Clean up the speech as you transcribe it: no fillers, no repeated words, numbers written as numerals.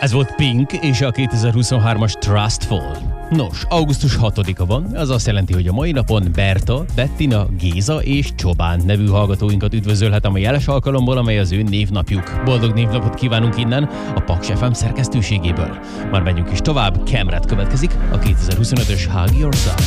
Ez volt Pink és a 2023-as Trustful. Nos, augusztus 6-a van, az azt jelenti, hogy a mai napon Berta, Bettina, Géza és Csobán nevű hallgatóinkat üdvözölhetem a jeles alkalomból, amely az ő névnapjuk. Boldog névnapot kívánunk innen a Paks FM szerkesztőségéből. Már megyünk is tovább, Camret következik, a 2025-ös Hug Yourself.